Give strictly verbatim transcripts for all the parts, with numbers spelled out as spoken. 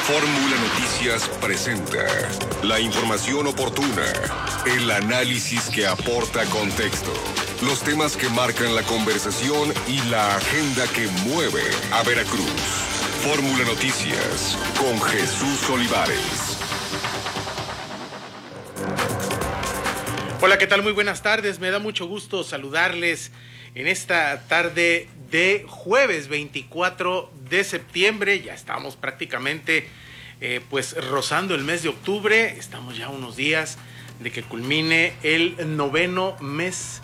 Fórmula Noticias presenta la información oportuna, el análisis que aporta contexto, los temas que marcan la conversación y la agenda que mueve a Veracruz. Fórmula Noticias con Jesús Olivares. Hola, ¿qué tal? Muy buenas tardes. Me da mucho gusto saludarles en esta tarde de jueves veinticuatro de septiembre. Ya estamos prácticamente eh, pues rozando el mes de octubre. Estamos ya unos días de que culmine el noveno mes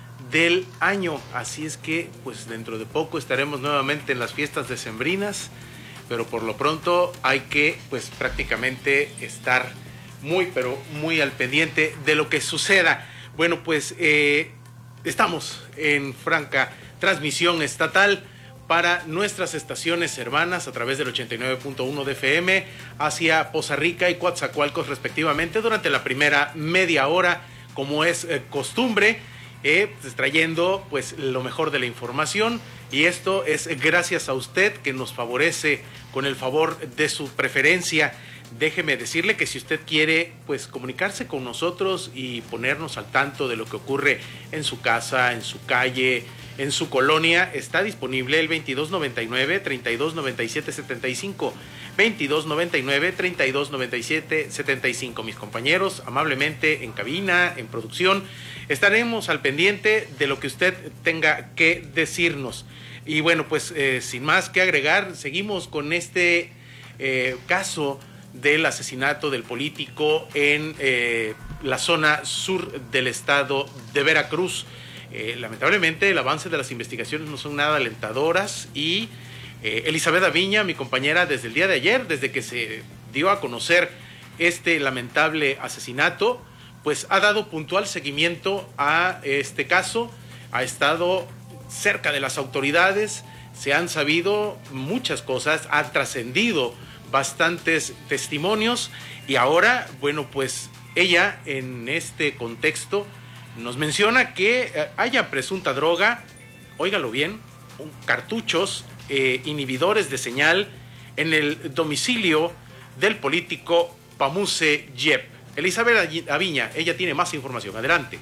del año. Así es que pues dentro de poco estaremos nuevamente en las fiestas decembrinas, pero por lo pronto hay que pues prácticamente estar muy pero muy al pendiente de lo que suceda. Bueno, pues eh, estamos en franca transmisión estatal para nuestras estaciones hermanas a través del ochenta y nueve punto uno de F M hacia Poza Rica y Coatzacoalcos respectivamente durante la primera media hora, como es eh, costumbre, eh, pues, trayendo pues lo mejor de la información, y esto es gracias a usted que nos favorece con el favor de su preferencia. Déjeme decirle que si usted quiere pues comunicarse con nosotros y ponernos al tanto de lo que ocurre en su casa, en su calle, en su colonia, está disponible el veintidós noventa y nueve, treinta y dos noventa y siete, setenta y cinco, veintidós noventa y nueve, treinta y dos noventa y siete, setenta y cinco. Mis compañeros amablemente en cabina, en producción, estaremos al pendiente de lo que usted tenga que decirnos. Y bueno, pues eh, sin más que agregar, seguimos con este eh, caso del asesinato del político en eh, la zona sur del estado de Veracruz. Eh, lamentablemente el avance de las investigaciones no son nada alentadoras y eh, Elizabeth Aviña, mi compañera, desde el día de ayer, desde que se dio a conocer este lamentable asesinato, pues ha dado puntual seguimiento a este caso, ha estado cerca de las autoridades, se han sabido muchas cosas, ha trascendido bastantes testimonios y ahora, bueno, pues ella en este contexto nos menciona que eh, haya presunta droga, óigalo bien, un, cartuchos eh, inhibidores de señal en el domicilio del político Pamuse Yep. Elizabeth Aviña, ella tiene más información, adelante.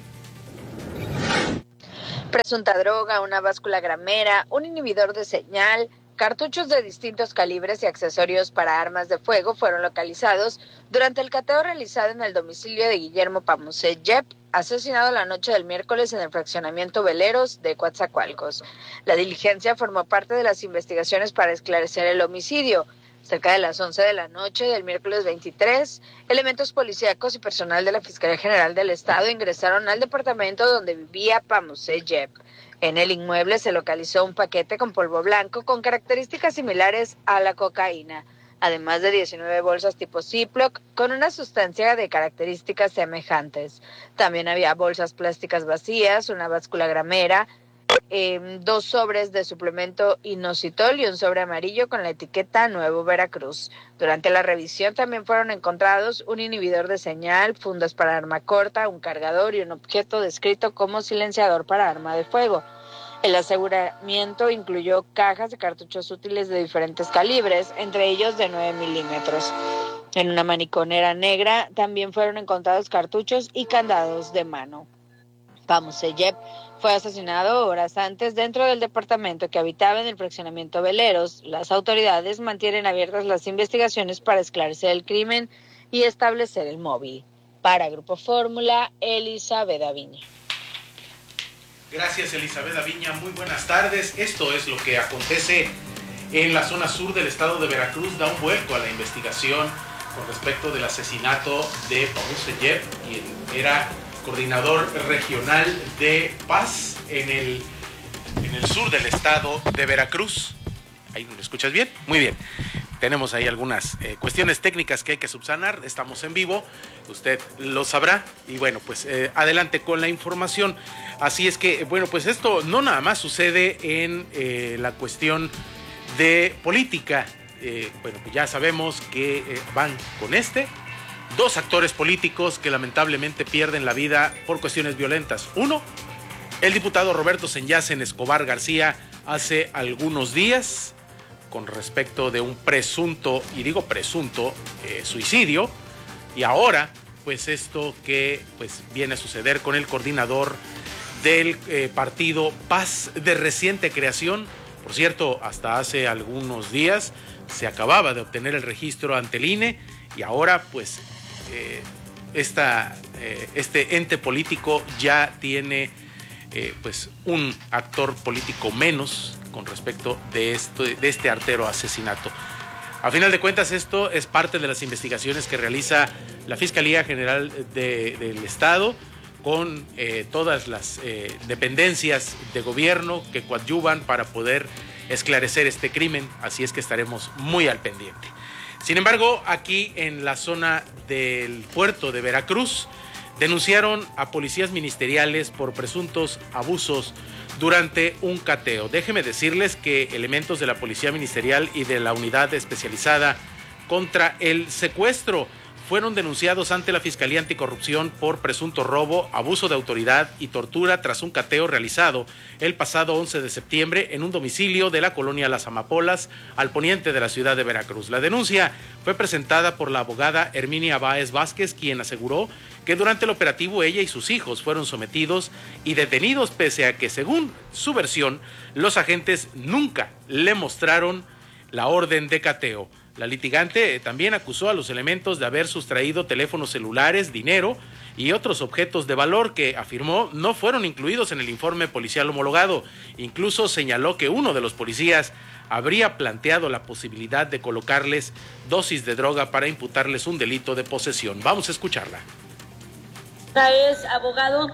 Presunta droga, una báscula gramera, un inhibidor de señal, cartuchos de distintos calibres y accesorios para armas de fuego fueron localizados durante el cateo realizado en el domicilio de Guillermo Pamuse Yep, asesinado la noche del miércoles en el fraccionamiento Veleros de Coatzacoalcos. La diligencia formó parte de las investigaciones para esclarecer el homicidio. Cerca de las once de la noche del miércoles veintitrés, elementos policíacos y personal de la Fiscalía General del Estado ingresaron al departamento donde vivía Pamuse Yep. En el inmueble se localizó un paquete con polvo blanco con características similares a la cocaína, además de diecinueve bolsas tipo Ziploc con una sustancia de características semejantes. También había bolsas plásticas vacías, una báscula gramera, eh, dos sobres de suplemento inositol y un sobre amarillo con la etiqueta Nuevo Veracruz. Durante la revisión también fueron encontrados un inhibidor de señal, fundas para arma corta, un cargador y un objeto descrito como silenciador para arma de fuego. El aseguramiento incluyó cajas de cartuchos útiles de diferentes calibres, entre ellos de nueve milímetros. En una maniconera negra también fueron encontrados cartuchos y candados de mano. Pamuse Yep fue asesinado horas antes dentro del departamento que habitaba en el fraccionamiento Veleros. Las autoridades mantienen abiertas las investigaciones para esclarecer el crimen y establecer el móvil. Para Grupo Fórmula, Elizabeth Aviña. Gracias, Elizabeth Aviña, muy buenas tardes. Esto es lo que acontece en la zona sur del estado de Veracruz. Da un vuelco a la investigación con respecto del asesinato de Pamuse Yep, quien era coordinador regional de paz en el, en el sur del estado de Veracruz. ¿Ahí me escuchas bien? Muy bien. Tenemos ahí algunas eh, cuestiones técnicas que hay que subsanar. Estamos en vivo, usted lo sabrá. Y bueno, pues eh, adelante con la información. Así es que, bueno, pues esto no nada más sucede en eh, la cuestión de política. Eh, bueno, pues ya sabemos que eh, van con este. Dos actores políticos que lamentablemente pierden la vida por cuestiones violentas. Uno, el diputado Roberto Senyacen Escobar García, hace algunos días con respecto de un presunto, y digo presunto, eh, suicidio, y ahora pues esto que pues viene a suceder con el coordinador del eh, partido Paz de reciente creación. Por cierto, hasta hace algunos días se acababa de obtener el registro ante el I N E y ahora pues eh, esta, eh, este ente político ya tiene eh, pues un actor político menos con respecto de, esto, de este artero asesinato. A final de cuentas, esto es parte de las investigaciones que realiza la Fiscalía General de, del Estado con eh, todas las eh, dependencias de gobierno que coadyuvan para poder esclarecer este crimen, así es que estaremos muy al pendiente. Sin embargo, aquí en la zona del puerto de Veracruz, denunciaron a policías ministeriales por presuntos abusos durante un cateo. Déjenme decirles que elementos de la Policía Ministerial y de la Unidad Especializada contra el Secuestro fueron denunciados ante la Fiscalía Anticorrupción por presunto robo, abuso de autoridad y tortura tras un cateo realizado el pasado once de septiembre en un domicilio de la colonia Las Amapolas, al poniente de la ciudad de Veracruz. La denuncia fue presentada por la abogada Herminia Báez Vázquez, quien aseguró que durante el operativo ella y sus hijos fueron sometidos y detenidos, pese a que, según su versión, los agentes nunca le mostraron la orden de cateo. La litigante también acusó a los elementos de haber sustraído teléfonos celulares, dinero y otros objetos de valor que, afirmó, no fueron incluidos en el informe policial homologado. Incluso señaló que uno de los policías habría planteado la posibilidad de colocarles dosis de droga para imputarles un delito de posesión. Vamos a escucharla. Es abogado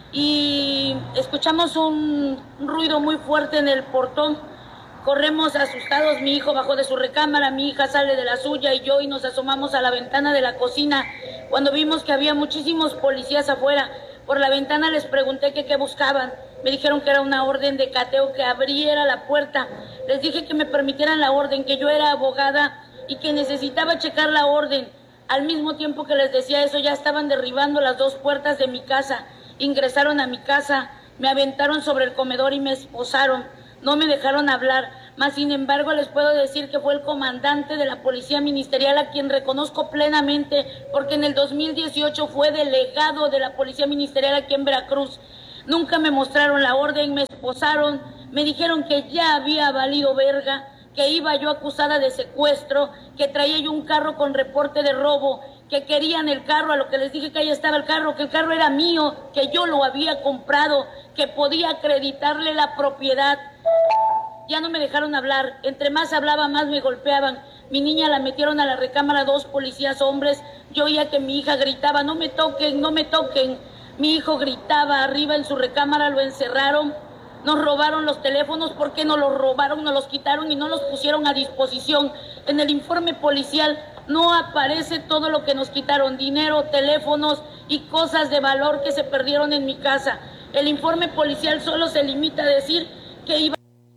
y escuchamos un ruido muy fuerte en el portón. Corremos asustados, mi hijo bajó de su recámara, mi hija sale de la suya y yo, y nos asomamos a la ventana de la cocina cuando vimos que había muchísimos policías afuera. Por la ventana les pregunté que qué buscaban. Me dijeron que era una orden de cateo, que abriera la puerta. Les dije que me permitieran la orden, que yo era abogada y que necesitaba checar la orden. Al mismo tiempo que les decía eso, ya estaban derribando las dos puertas de mi casa. Ingresaron a mi casa, me aventaron sobre el comedor y me esposaron. No me dejaron hablar, mas sin embargo les puedo decir que fue el comandante de la Policía Ministerial, a quien reconozco plenamente, porque en el dos mil dieciocho fue delegado de la Policía Ministerial aquí en Veracruz. Nunca me mostraron la orden, me esposaron, me dijeron que ya había valido verga, que iba yo acusada de secuestro, que traía yo un carro con reporte de robo, que querían el carro, a lo que les dije que ahí estaba el carro, que el carro era mío, que yo lo había comprado, que podía acreditarle la propiedad. Ya no me dejaron hablar, entre más hablaba más me golpeaban. Mi niña la metieron a la recámara dos policías hombres, yo oía que mi hija gritaba, no me toquen, no me toquen. Mi hijo gritaba arriba en su recámara, lo encerraron, nos robaron los teléfonos. ¿Por qué nos los robaron? Nos los quitaron y no los pusieron a disposición. En el informe policial no aparece todo lo que nos quitaron, dinero, teléfonos y cosas de valor que se perdieron en mi casa. El informe policial solo se limita a decir que iba...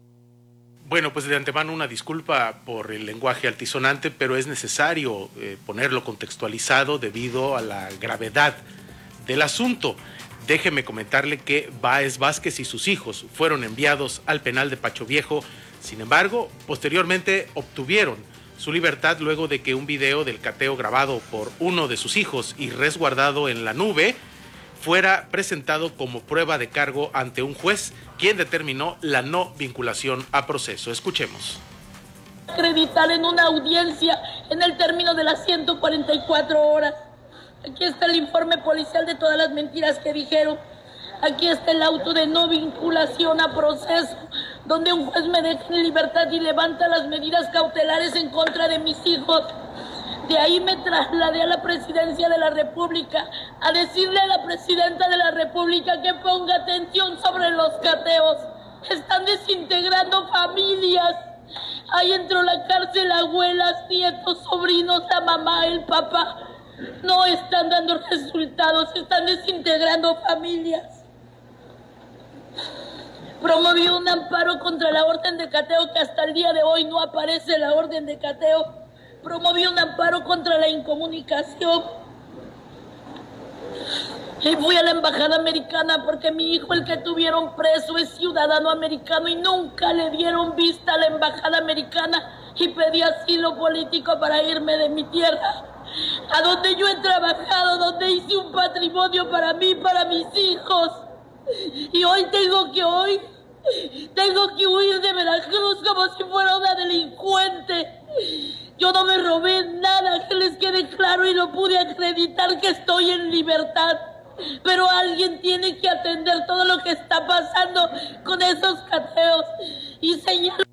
Bueno, pues de antemano una disculpa por el lenguaje altisonante, pero es necesario eh, ponerlo contextualizado debido a la gravedad del asunto. Déjeme comentarle que Báez Vázquez y sus hijos fueron enviados al penal de Pacho Viejo. Sin embargo, posteriormente obtuvieron su libertad luego de que un video del cateo grabado por uno de sus hijos y resguardado en la nube fuera presentado como prueba de cargo ante un juez, quien determinó la no vinculación a proceso. Escuchemos. Acreditar en una audiencia en el término de las ciento cuarenta y cuatro horas. Aquí está el informe policial de todas las mentiras que dijeron. Aquí está el auto de no vinculación a proceso, donde un juez me deja en libertad y levanta las medidas cautelares en contra de mis hijos. De ahí me trasladé a la presidencia de la República a decirle a la presidenta de la República que ponga atención sobre los cateos. Están desintegrando familias. Ahí entró la cárcel abuelas, nietos, sobrinos, la mamá, el papá. No están dando resultados, están desintegrando familias. Promovió un amparo contra la orden de cateo, que hasta el día de hoy no aparece la orden de cateo. Promovió un amparo contra la incomunicación. Y fui a la embajada americana porque mi hijo, el que tuvieron preso, es ciudadano americano y nunca le dieron vista a la embajada americana y pedí asilo político para irme de mi tierra, a donde yo he trabajado, donde hice un patrimonio para mí, para mis hijos. Y hoy tengo que hoy, tengo que huir de Veracruz como si fuera una delincuente. Yo no me robé nada, que les quede claro, y no pude acreditar que estoy en libertad. Pero alguien tiene que atender todo lo que está pasando con esos cateos. Y señalo.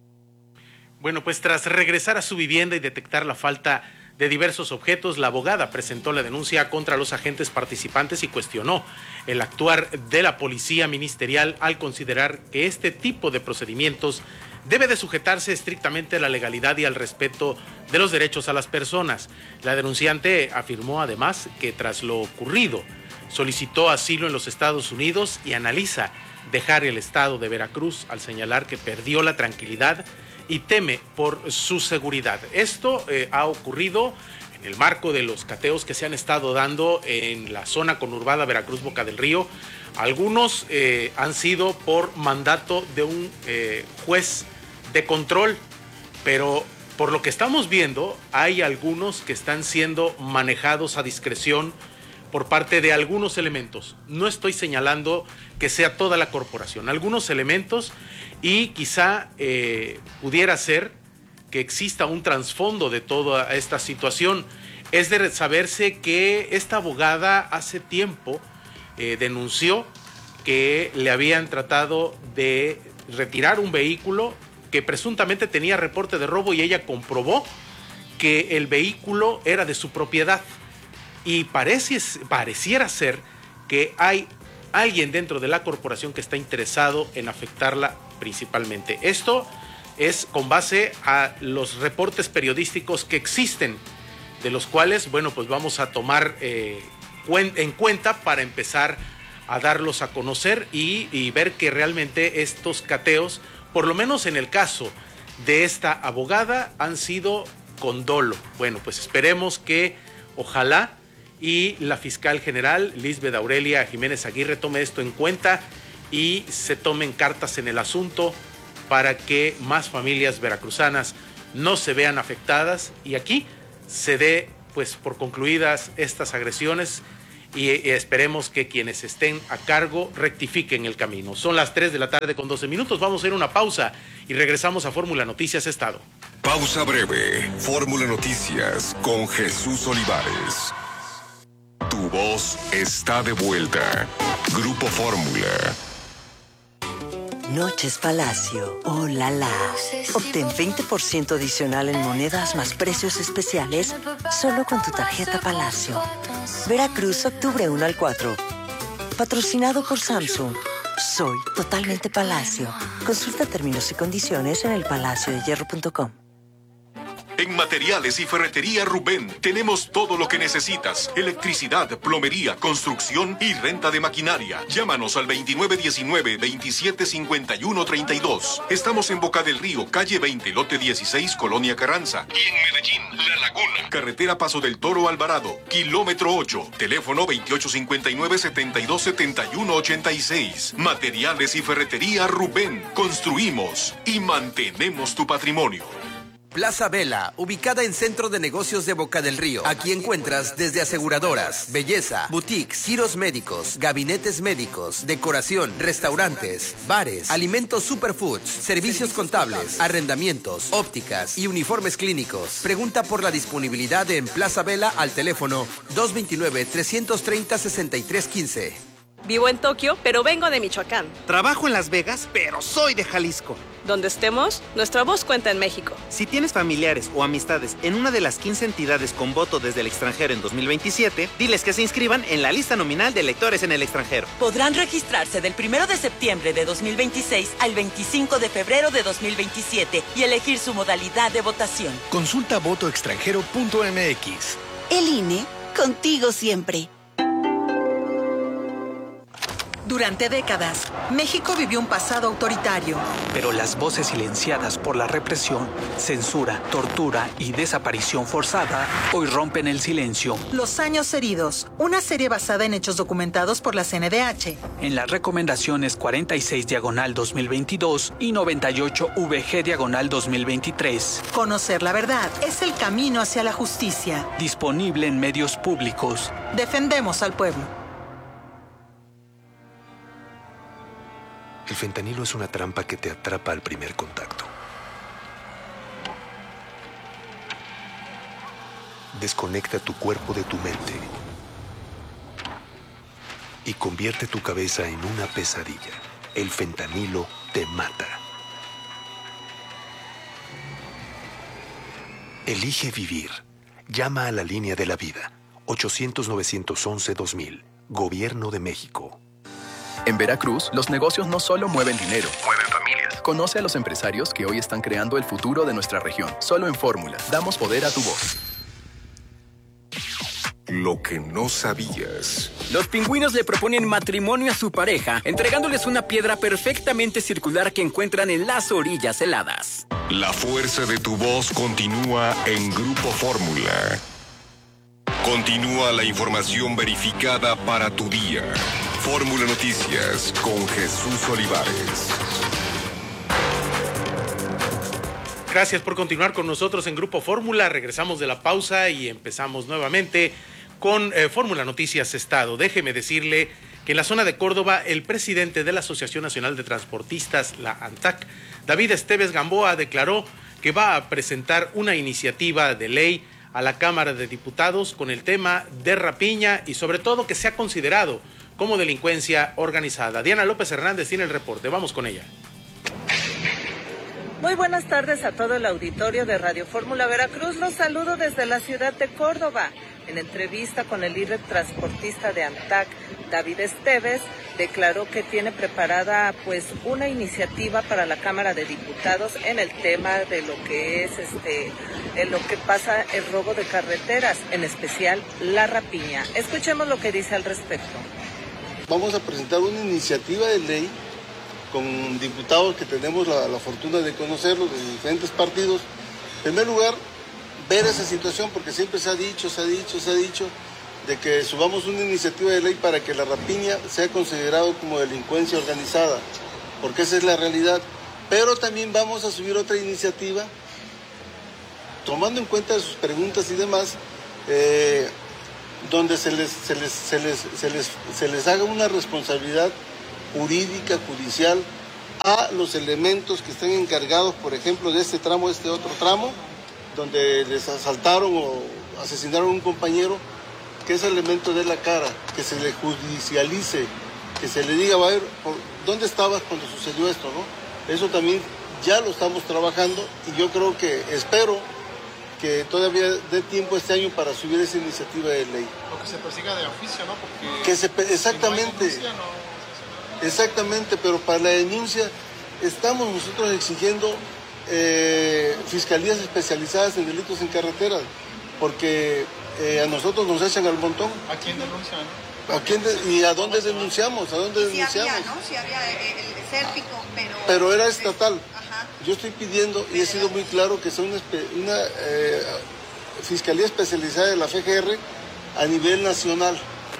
Bueno, pues tras regresar a su vivienda y detectar la falta de diversos objetos, la abogada presentó la denuncia contra los agentes participantes y cuestionó el actuar de la policía ministerial al considerar que este tipo de procedimientos debe de sujetarse estrictamente a la legalidad y al respeto de los derechos a las personas. La denunciante afirmó además que tras lo ocurrido solicitó asilo en los Estados Unidos y analiza dejar el estado de Veracruz al señalar que perdió la tranquilidad y teme por su seguridad. Esto eh, ha ocurrido en el marco de los cateos que se han estado dando en la zona conurbada Veracruz-Boca del Río. Algunos eh, han sido por mandato de un eh, juez de control, pero por lo que estamos viendo hay algunos que están siendo manejados a discreción por parte de algunos elementos. No estoy señalando que sea toda la corporación, algunos elementos, y quizá eh, pudiera ser que exista un trasfondo de toda esta situación. Es de saberse que esta abogada hace tiempo eh, denunció que le habían tratado de retirar un vehículo que presuntamente tenía reporte de robo y ella comprobó que el vehículo era de su propiedad. Y parece, pareciera ser que hay alguien dentro de la corporación que está interesado en afectarla principalmente. Esto es con base a los reportes periodísticos que existen, de los cuales, bueno, pues vamos a tomar eh, en cuenta para empezar a darlos a conocer y, y ver que realmente estos cateos, por lo menos en el caso de esta abogada, han sido con dolo. Bueno, pues esperemos que ojalá y la fiscal general Lisbeth Aurelia Jiménez Aguirre tome esto en cuenta y se tomen cartas en el asunto para que más familias veracruzanas no se vean afectadas y aquí se dé pues por concluidas estas agresiones y, y esperemos que quienes estén a cargo rectifiquen el camino. Son las tres de la tarde con doce minutos, vamos a ir a una pausa y regresamos a Fórmula Noticias Estado. Pausa breve, Fórmula Noticias con Jesús Olivares. Tu voz está de vuelta. Grupo Fórmula. Noches Palacio. ¡Oh, la, la! Obtén veinte por ciento adicional en monedas más precios especiales solo con tu tarjeta Palacio. Veracruz, octubre uno al cuatro. Patrocinado por Samsung. Soy totalmente Palacio. Consulta términos y condiciones en el palacio de hierro punto com. En Materiales y Ferretería Rubén tenemos todo lo que necesitas. Electricidad, plomería, construcción y renta de maquinaria. Llámanos al veintinueve diecinueve, veintisiete cincuenta y uno treinta y dos. Estamos en Boca del Río, calle veinte, lote dieciséis, Colonia Carranza. Y en Medellín, La Laguna. Carretera Paso del Toro Alvarado, kilómetro ocho. Teléfono veintiocho cincuenta y nueve, setenta y dos, setenta y uno ochenta y seis. Materiales y Ferretería Rubén. Construimos y mantenemos tu patrimonio. Plaza Vela, ubicada en Centro de Negocios de Boca del Río. Aquí encuentras desde aseguradoras, belleza, boutiques, giros médicos, gabinetes médicos, decoración, restaurantes, bares, alimentos superfoods, servicios contables, arrendamientos, ópticas y uniformes clínicos. Pregunta por la disponibilidad en Plaza Vela al teléfono dos veintinueve, trescientos treinta, sesenta y tres quince. Vivo en Tokio, pero vengo de Michoacán. Trabajo en Las Vegas, pero soy de Jalisco. Donde estemos, nuestra voz cuenta en México. Si tienes familiares o amistades en una de las quince entidades con voto desde el extranjero en dos mil veintisiete, diles que se inscriban en la lista nominal de electores en el extranjero. Podrán registrarse del primero de septiembre de dos mil veintiséis al veinticinco de febrero de dos mil veintisiete y elegir su modalidad de votación. Consulta voto extranjero punto m x. El I N E, contigo siempre. Durante décadas, México vivió un pasado autoritario. Pero las voces silenciadas por la represión, censura, tortura y desaparición forzada hoy rompen el silencio. Los años heridos, una serie basada en hechos documentados por la C N D H. En las recomendaciones cuarenta y seis diagonal dos mil veintidós y noventa y ocho V G diagonal dos mil veintitrés. Conocer la verdad es el camino hacia la justicia. Disponible en medios públicos. Defendemos al pueblo. El fentanilo es una trampa que te atrapa al primer contacto. Desconecta tu cuerpo de tu mente y convierte tu cabeza en una pesadilla. El fentanilo te mata. Elige vivir. Llama a la línea de la vida. ochocientos, novecientos once, dos mil. Gobierno de México. En Veracruz, los negocios no solo mueven dinero, mueven familias. Conoce a los empresarios que hoy están creando el futuro de nuestra región. Solo en Fórmula, damos poder a tu voz. Lo que no sabías. Los pingüinos le proponen matrimonio a su pareja, entregándoles una piedra perfectamente circular que encuentran en las orillas heladas. La fuerza de tu voz continúa en Grupo Fórmula. Continúa la información verificada para tu día. Fórmula Noticias con Jesús Olivares. Gracias por continuar con nosotros en Grupo Fórmula. Regresamos de la pausa y empezamos nuevamente con eh, Fórmula Noticias Estado. Déjeme decirle que en la zona de Córdoba, el presidente de la Asociación Nacional de Transportistas, la ANTAC, David Esteves Gamboa, declaró que va a presentar una iniciativa de ley a la Cámara de Diputados con el tema de rapiña y sobre todo que sea considerado como delincuencia organizada. Diana López Hernández tiene el reporte. Vamos con ella. Muy buenas tardes a todo el auditorio de Radio Fórmula Veracruz. Los saludo desde la ciudad de Córdoba. En entrevista con el líder transportista de ANTAC, David Esteves, declaró que tiene preparada pues una iniciativa para la Cámara de Diputados en el tema de lo que es este en lo que pasa el robo de carreteras, en especial la rapiña. Escuchemos lo que dice al respecto. Vamos a presentar una iniciativa de ley con diputados que tenemos la, la fortuna de conocerlos de diferentes partidos. En primer lugar, ver esa situación, porque siempre se ha dicho, se ha dicho, se ha dicho, de que subamos una iniciativa de ley para que la rapiña sea considerado como delincuencia organizada, porque esa es la realidad. Pero también vamos a subir otra iniciativa, tomando en cuenta sus preguntas y demás, eh, donde se les, se, les, se, les, se, les, se les haga una responsabilidad jurídica, judicial, a los elementos que estén encargados, por ejemplo, de este tramo, de este otro tramo, donde les asaltaron o asesinaron a un compañero, que ese elemento dé la cara, que se le judicialice, que se le diga, va a ver, ¿dónde estabas cuando sucedió esto, no? Eso también ya lo estamos trabajando y yo creo que, espero que todavía dé tiempo este año para subir esa iniciativa de ley. O que se persiga de oficio, ¿no? Porque que se, exactamente, si no hay denuncia, no, exactamente, pero para la denuncia estamos nosotros exigiendo eh, fiscalías especializadas en delitos en carreteras, porque eh, a nosotros nos echan al montón. ¿A quién denuncian? ¿A quién de, ¿Y a dónde denunciamos? ¿A dónde sí denunciamos? Había, ¿no? Sí había el, el Cérpico, pero... Pero era estatal. Ajá. Yo estoy pidiendo, y he sido muy claro, que sea una, una eh, fiscalía especializada de la F G R a nivel nacional.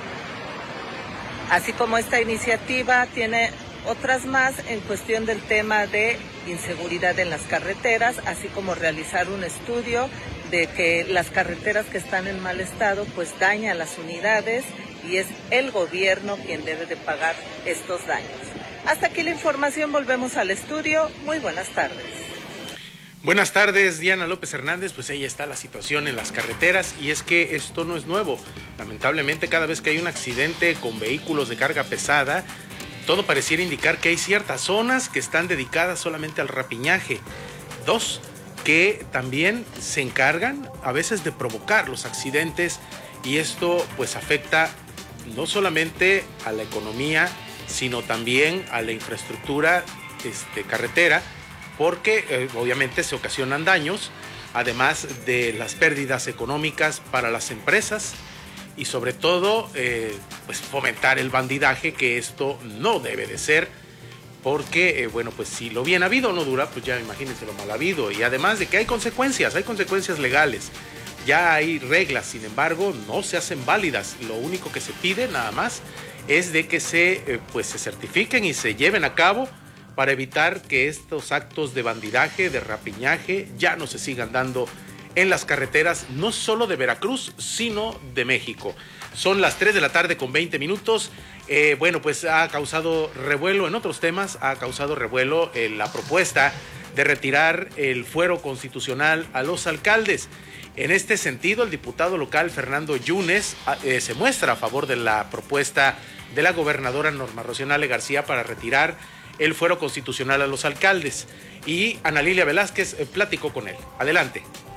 Así como esta iniciativa tiene otras más en cuestión del tema de inseguridad en las carreteras, así como realizar un estudio de que las carreteras que están en mal estado pues dañan las unidades y es el gobierno quien debe de pagar estos daños. Hasta aquí la información, volvemos al estudio. Muy buenas tardes. Buenas tardes, Diana López Hernández. Pues ahí está la situación en las carreteras y es que esto no es nuevo. Lamentablemente, cada vez que hay un accidente con vehículos de carga pesada, todo pareciera indicar que hay ciertas zonas que están dedicadas solamente al rapiñaje. Dos, que también se encargan a veces de provocar los accidentes y esto pues afecta no solamente a la economía, sino también a la infraestructura este, carretera, porque eh, obviamente se ocasionan daños, además de las pérdidas económicas para las empresas y sobre todo eh, pues fomentar el bandidaje, que esto no debe de ser, porque eh, bueno, pues si lo bien habido no dura, pues ya imagínense lo mal habido, y además de que hay consecuencias, hay consecuencias legales, ya hay reglas, sin embargo no se hacen válidas. Lo único que se pide nada más es de que se eh, pues se certifiquen y se lleven a cabo para evitar que estos actos de bandidaje, de rapiñaje, ya no se sigan dando en las carreteras, no solo de Veracruz, sino de México. Son las tres de la tarde con veinte minutos. Eh, bueno, pues ha causado revuelo en otros temas, ha causado revuelo eh, la propuesta de retirar el fuero constitucional a los alcaldes. En este sentido, el diputado local Fernando Yunes eh, se muestra a favor de la propuesta de la gobernadora Norma Rocío Nale García para retirar el fuero constitucional a los alcaldes. Y Ana Lilia Velázquez eh, platicó con él. Adelante.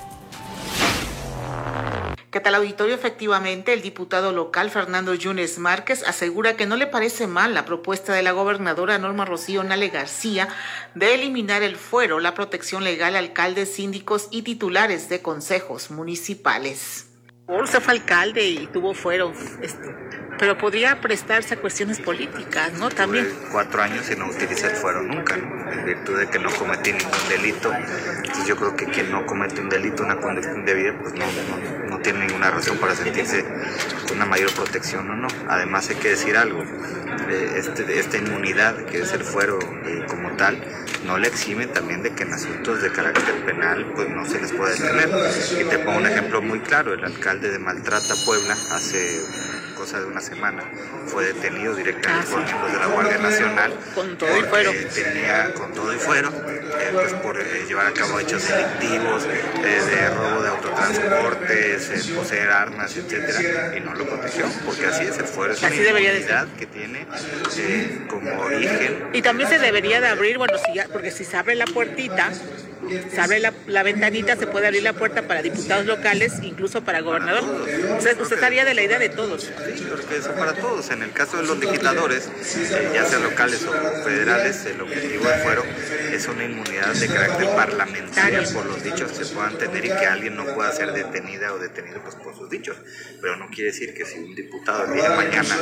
¿Qué tal, auditorio? Efectivamente, el diputado local Fernando Yunes Márquez asegura que no le parece mal la propuesta de la gobernadora Norma Rocío Nale García de eliminar el fuero, la protección legal a alcaldes, síndicos y titulares de consejos municipales. Usted fue alcalde y tuvo fuero, este, pero podría prestarse a cuestiones políticas, ¿no? También. Tuve cuatro años y no utilicé el fuero nunca, ¿no? En virtud de que no cometí ningún delito. Entonces yo creo que quien no comete un delito, una conducta indebida, pues no, no, no tiene ninguna razón para sentirse con una mayor protección, ¿o no? Además hay que decir algo, eh, este, esta inmunidad que es el fuero eh, como tal, no le exime también de que en asuntos de carácter penal pues no se les puede detener. Y te pongo un ejemplo muy claro: el alcalde de Maltrata, Puebla, hace cosa de una semana fue detenido directamente por miembros de la Guardia Nacional con todo y fuero, tenía con todo y fuero eh, pues por eh, llevar a cabo hechos delictivos, eh, de robo de autotransportes, eh, poseer armas, etcétera, y no lo protegió, porque así es el fuero, es así una inmunidad que tiene eh, como origen. Y también se debería de abrir, bueno, si ya, porque si se abre la puertita, se abre la, la ventanita, se puede abrir la puerta para diputados locales, incluso para gobernador. Usted, usted estaría de la idea de todos. Sí, porque eso para todos. En el caso de los legisladores, eh, ya sean locales o federales, el objetivo del fuero es una inmunidad de carácter parlamentario por los dichos que se puedan tener y que alguien no pueda ser detenida o detenido pues, por sus dichos. Pero no quiere decir que si un diputado el día de mañana,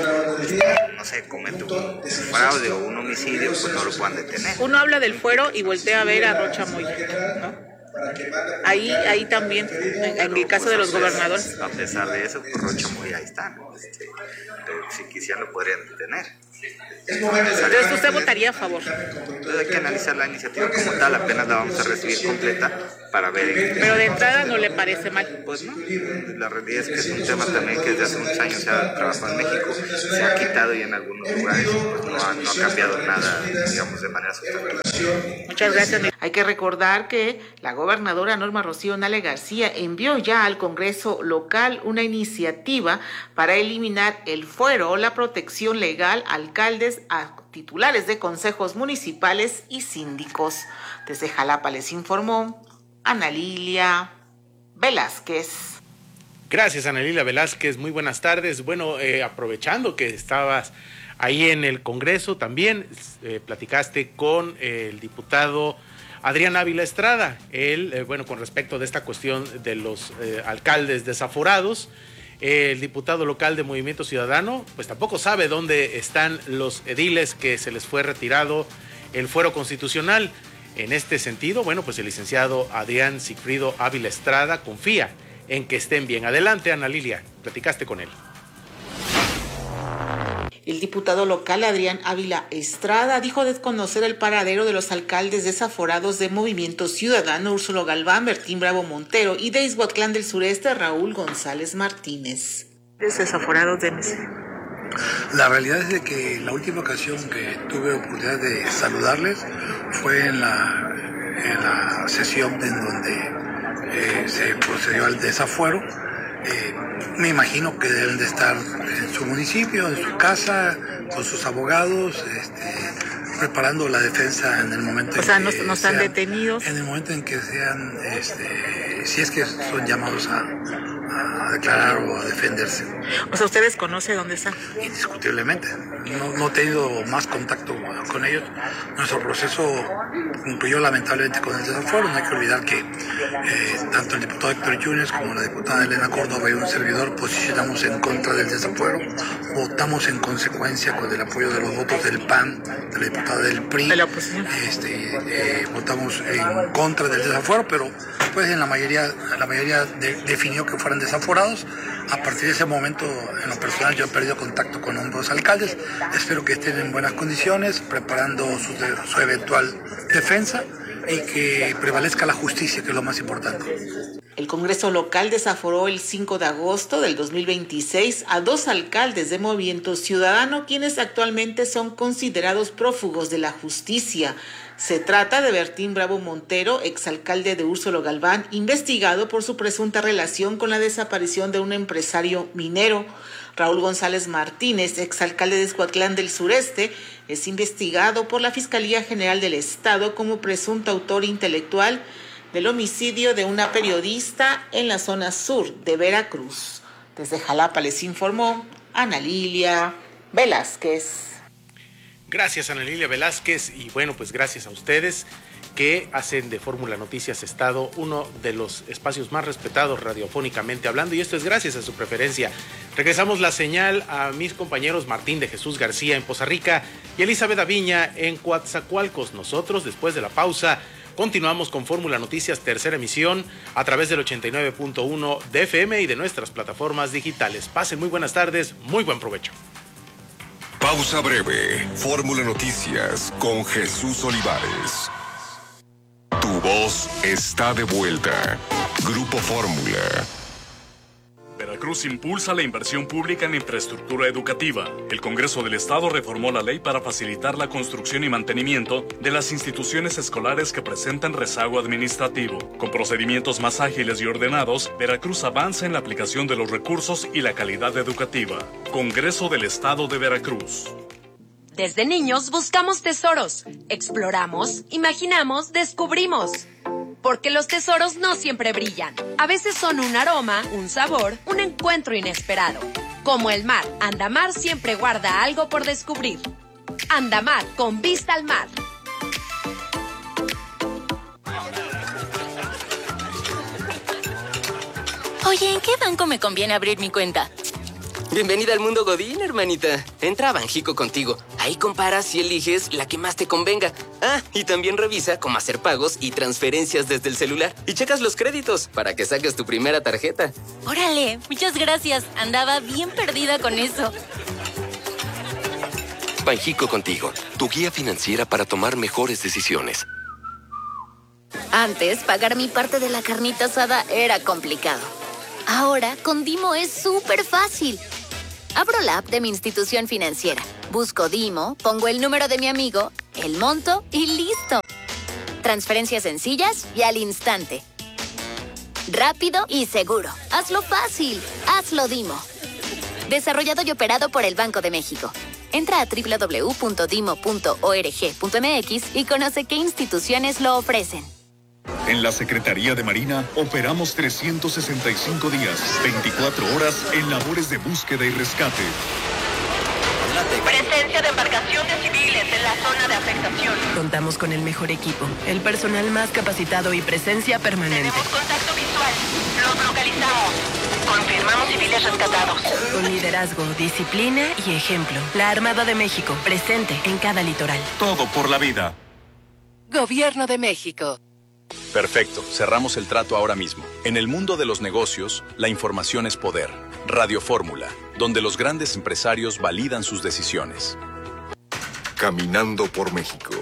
no sé, comete un fraude o un homicidio, pues no lo puedan detener. Uno habla del fuero y voltea a ver a Rocha Moya, ¿no? Ahí, ahí también, en, en el caso de los gobernadores. A pesar de eso, pues Rocha Moya ahí está, ¿no? Este, si quisieran lo podrían detener. Entonces usted votaría a favor. Entonces hay que analizar la iniciativa como tal, apenas la vamos a recibir completa para ver. Pero de entrada no le parece mal. Pues no, la realidad es que es un tema también que desde hace muchos años se ha trabajado en México, se ha quitado y en algunos lugares pues no, ha, no ha cambiado nada, digamos, de manera sustantiva. Muchas gracias. Hay que recordar que la gobernadora Norma Rocío Nale García envió ya al Congreso local una iniciativa para eliminar el fuero o la protección legal a alcaldes, a titulares de consejos municipales y síndicos. Desde Jalapa les informó Ana Lilia Velázquez. Gracias, Ana Lilia Velázquez. Muy buenas tardes. Bueno, eh, aprovechando que estabas ahí en el Congreso, también eh, platicaste con eh, el diputado Adrián Ávila Estrada. Él, eh, bueno, con respecto de esta cuestión de los eh, alcaldes desaforados, eh, el diputado local de Movimiento Ciudadano, pues tampoco sabe dónde están los ediles que se les fue retirado el fuero constitucional. En este sentido, bueno, pues el licenciado Adrián Sigfrido Ávila Estrada confía en que estén bien. Adelante, Ana Lilia, platicaste con él. El diputado local Adrián Ávila Estrada dijo desconocer el paradero de los alcaldes desaforados de Movimiento Ciudadano, Úrsulo Galván, Bertín Bravo Montero, y de Ixhuatlán del Sureste, Raúl González Martínez. Desaforados de M C. La realidad es de que la última ocasión que tuve oportunidad de saludarles fue en la, en la sesión en donde eh, se procedió al desafuero. Eh, me imagino que deben de estar en su municipio, en su casa, con sus abogados, este, preparando la defensa en el momento o sea, en no, que no están sean, detenidos. En el momento en que sean, este, si es que son llamados a, a declarar o a defenderse. O sea, ¿ustedes conocen dónde están? Indiscutiblemente. No, no he tenido más contacto con ellos. Nuestro proceso concluyó lamentablemente con el desafuero. No hay que olvidar que eh, tanto el diputado Héctor Yunes como la diputada Elena Córdoba y un servidor posicionamos en contra del desafuero. Votamos en consecuencia con el apoyo de los votos del P A N, de la diputada del P R I. De la oposición. Este, eh, votamos en contra del desafuero, pero pues en la mayoría, la mayoría de, definió que fueran desaforados. A partir de ese momento, en lo personal, yo he perdido contacto con ambos alcaldes. Espero que estén en buenas condiciones, preparando su, su eventual defensa y que prevalezca la justicia, que es lo más importante. El Congreso local desaforó el cinco de agosto del dos mil veintiséis a dos alcaldes de Movimiento Ciudadano, quienes actualmente son considerados prófugos de la justicia. Se trata de Bertín Bravo Montero, exalcalde de Úrsulo Galván, investigado por su presunta relación con la desaparición de un empresario minero. Raúl González Martínez, exalcalde de Escuatlán del Sureste, es investigado por la Fiscalía General del Estado como presunto autor intelectual del homicidio de una periodista en la zona sur de Veracruz. Desde Jalapa les informó Ana Lilia Velázquez. Gracias, Ana Lilia Velázquez, y bueno, pues gracias a ustedes que hacen de Fórmula Noticias Estado uno de los espacios más respetados radiofónicamente hablando, y esto es gracias a su preferencia. Regresamos la señal a mis compañeros Martín de Jesús García en Poza Rica y Elizabeth Aviña en Coatzacoalcos. Nosotros, después de la pausa, continuamos con Fórmula Noticias, tercera emisión, a través del ochenta y nueve punto uno de F M y de nuestras plataformas digitales. Pasen muy buenas tardes, muy buen provecho. Pausa breve. Fórmula Noticias con Jesús Olivares. Tu voz está de vuelta. Grupo Fórmula. Veracruz impulsa la inversión pública en infraestructura educativa. El Congreso del Estado reformó la ley para facilitar la construcción y mantenimiento de las instituciones escolares que presentan rezago administrativo. Con procedimientos más ágiles y ordenados, Veracruz avanza en la aplicación de los recursos y la calidad educativa. Congreso del Estado de Veracruz. Desde niños buscamos tesoros, exploramos, imaginamos, descubrimos. Porque los tesoros no siempre brillan. A veces son un aroma, un sabor, un encuentro inesperado. Como el mar, Andamar siempre guarda algo por descubrir. Andamar, con vista al mar. Oye, ¿en qué banco me conviene abrir mi cuenta? Bienvenida al mundo Godín, hermanita. Entra a Banjico Contigo. Ahí comparas y eliges la que más te convenga. Ah, y también revisa cómo hacer pagos y transferencias desde el celular. Y checas los créditos para que saques tu primera tarjeta. Órale, muchas gracias. Andaba bien perdida con eso. Banjico Contigo, tu guía financiera para tomar mejores decisiones. Antes, pagar mi parte de la carnita asada era complicado. Ahora, con Dimo es súper fácil. Abro la app de mi institución financiera, busco Dimo, pongo el número de mi amigo, el monto y listo. Transferencias sencillas y al instante. Rápido y seguro. Hazlo fácil. Hazlo Dimo. Desarrollado y operado por el Banco de México. Entra a doble u doble u doble u punto dimo punto org punto m x y conoce qué instituciones lo ofrecen. En la Secretaría de Marina operamos trescientos sesenta y cinco días, veinticuatro horas en labores de búsqueda y rescate. Presencia de embarcaciones civiles en la zona de afectación. Contamos con el mejor equipo, el personal más capacitado y presencia permanente. Tenemos contacto visual. Los localizamos. Confirmamos civiles rescatados. Con liderazgo, disciplina y ejemplo. La Armada de México, presente en cada litoral. Todo por la vida. Gobierno de México. Perfecto, cerramos el trato ahora mismo. En el mundo de los negocios, la información es poder. Radio Fórmula, donde los grandes empresarios validan sus decisiones. Caminando por México.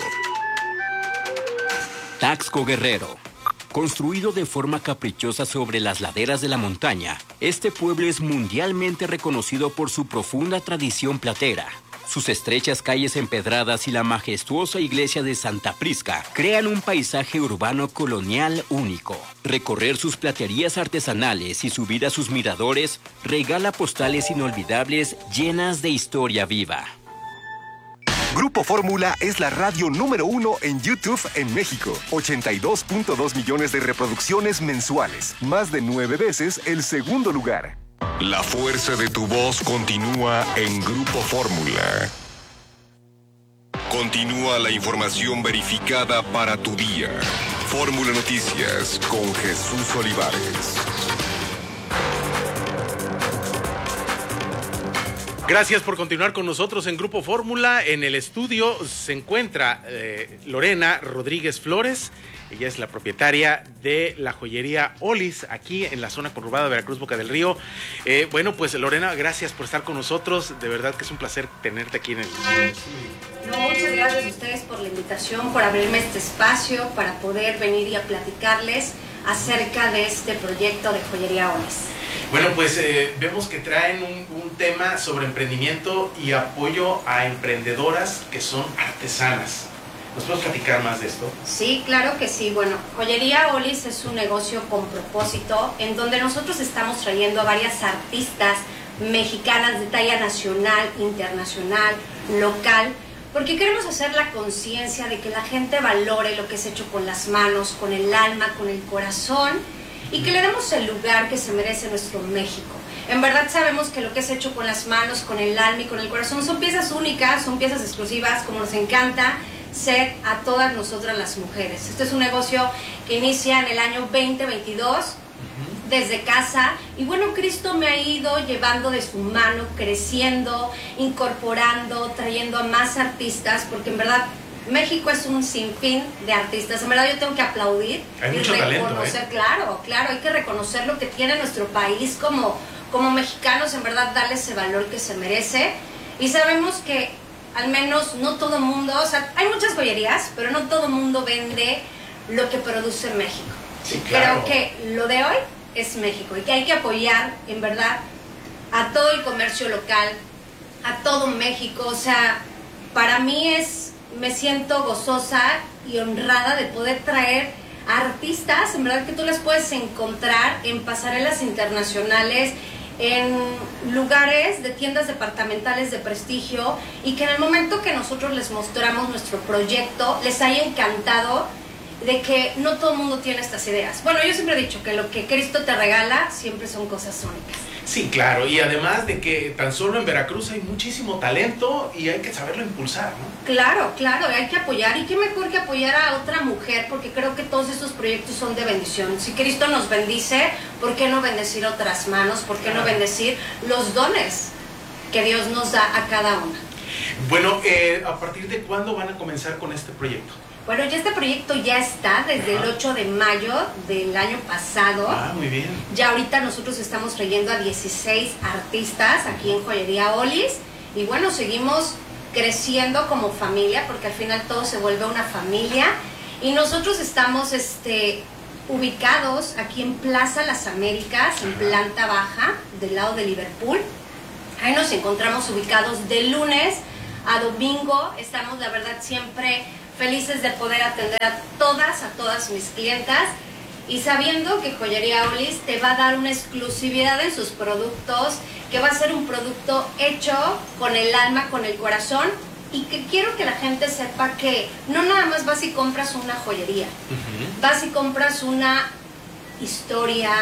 Taxco Guerrero. Construido de forma caprichosa sobre las laderas de la montaña, este pueblo es mundialmente reconocido por su profunda tradición platera. Sus estrechas calles empedradas y la majestuosa iglesia de Santa Prisca crean un paisaje urbano colonial único. Recorrer sus platerías artesanales y subir a sus miradores regala postales inolvidables llenas de historia viva. Grupo Fórmula es la radio número uno en YouTube en México. ochenta y dos punto dos millones de reproducciones mensuales. Más de nueve veces el segundo lugar. La fuerza de tu voz continúa en Grupo Fórmula. Continúa la información verificada para tu día. Fórmula Noticias con Jesús Olivares. Gracias por continuar con nosotros en Grupo Fórmula. En el estudio se encuentra eh, Lorena Rodríguez Flores. Ella es la propietaria de la joyería Olis, aquí en la zona conurbada de Veracruz, Boca del Río. Eh, bueno, pues Lorena, gracias por estar con nosotros. De verdad que es un placer tenerte aquí en el estudio. No, muchas gracias a ustedes por la invitación, por abrirme este espacio para poder venir y a platicarles acerca de este proyecto de joyería Olis. Bueno, pues eh, vemos que traen un, un tema sobre emprendimiento y apoyo a emprendedoras que son artesanas. ¿Nos puedes platicar más de esto? Sí, claro que sí. Bueno, Joyería Olis es un negocio con propósito en donde nosotros estamos trayendo a varias artistas mexicanas de talla nacional, internacional, local, porque queremos hacer la conciencia de que la gente valore lo que es hecho con las manos, con el alma, con el corazón, y que le demos el lugar que se merece nuestro México. En verdad sabemos que lo que es hecho con las manos, con el alma y con el corazón son piezas únicas, son piezas exclusivas, como nos encanta ser a todas nosotras las mujeres. Este es un negocio que inicia en el año veinte veintidós, desde casa, y bueno, Cristo me ha ido llevando de su mano, creciendo, incorporando, trayendo a más artistas, porque en verdad México es un sinfín de artistas. En verdad yo tengo que aplaudir hay y mucho reconocer, talento, ¿eh? claro, claro, hay que reconocer lo que tiene nuestro país como, como mexicanos, en verdad darle ese valor que se merece. Y sabemos que al menos no todo mundo, o sea, hay muchas joyerías, pero no todo mundo vende lo que produce México. Sí, claro. Creo que lo de hoy es México y que hay que apoyar, en verdad, a todo el comercio local, a todo México. O sea, para mí es, me siento gozosa y honrada de poder traer a artistas, en verdad que tú les puedes encontrar en pasarelas internacionales, en lugares de tiendas departamentales de prestigio, y que en el momento que nosotros les mostramos nuestro proyecto les haya encantado, de que no todo el mundo tiene estas ideas. Bueno, yo siempre he dicho que lo que Cristo te regala siempre son cosas únicas. Sí, claro, y además de que tan solo en Veracruz hay muchísimo talento y hay que saberlo impulsar, ¿no? Claro, claro, hay que apoyar, y qué mejor que apoyar a otra mujer, porque creo que todos estos proyectos son de bendición. Si Cristo nos bendice, ¿por qué no bendecir otras manos? ¿Por qué no bendecir los dones que Dios nos da a cada una? Bueno, eh, ¿a partir de cuándo van a comenzar con este proyecto? Bueno, ya este proyecto ya está desde Ajá. el ocho de mayo del año pasado. Ah, muy bien. Ya ahorita nosotros estamos trayendo a dieciséis artistas aquí en Joyería Olis. Y bueno, seguimos creciendo como familia, porque al final todo se vuelve una familia. Y nosotros estamos este, ubicados aquí en Plaza Las Américas, en planta baja, del lado de Liverpool. Ahí nos encontramos ubicados de lunes a domingo. Estamos, la verdad, siempre felices de poder atender a todas, a todas mis clientas, y sabiendo que Joyería Olis te va a dar una exclusividad en sus productos, que va a ser un producto hecho con el alma, con el corazón, y que quiero que la gente sepa que no nada más vas y compras una joyería, uh-huh. vas y compras una historia,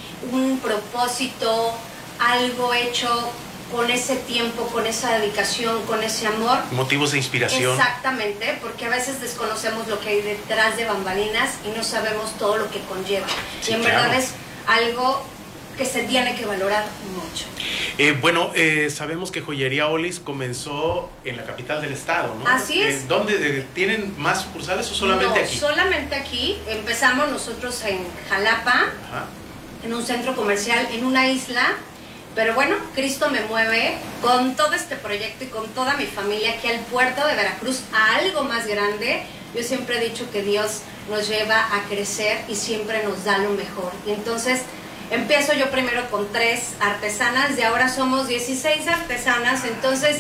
un propósito, algo hecho con ese tiempo, con esa dedicación, con ese amor. Motivos de inspiración. Exactamente, porque a veces desconocemos lo que hay detrás de bambalinas y no sabemos todo lo que conlleva. Sí, y en claro. verdad es algo que se tiene que valorar mucho. Eh, bueno, eh, sabemos que Joyería Olis comenzó en la capital del estado, ¿no? Así es. Eh, ¿Dónde eh, tienen más sucursales o solamente no, aquí? solamente aquí. Empezamos nosotros en Jalapa, Ajá. en un centro comercial, en una isla. Pero bueno, Cristo me mueve con todo este proyecto y con toda mi familia aquí al puerto de Veracruz, a algo más grande. Yo siempre he dicho que Dios nos lleva a crecer y siempre nos da lo mejor. Y entonces empiezo yo primero con tres artesanas, y ahora somos dieciséis artesanas. Entonces